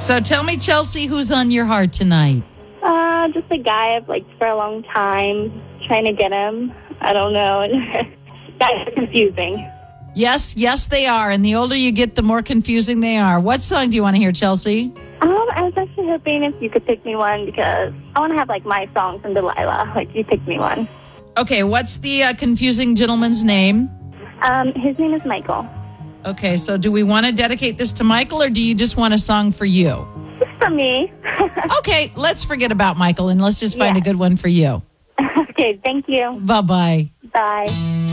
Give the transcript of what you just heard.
So tell me, Chelsea, who's on your heart tonight? Just a guy I've liked for a long time, trying to get him. I don't know. Guys are confusing. Yes, they are. And the older you get, the more confusing they are. What song do you want to hear, Chelsea? I was actually hoping if you could pick me one because I want to have like my song from Delilah. Like you pick me one. Okay, what's the confusing gentleman's name? His name is Michael. Okay, so do we want to dedicate this to Michael or do you just want a song for you? It's for me. Okay, let's forget about Michael and let's just find a good one for you. Okay, thank you. Bye-bye. Bye.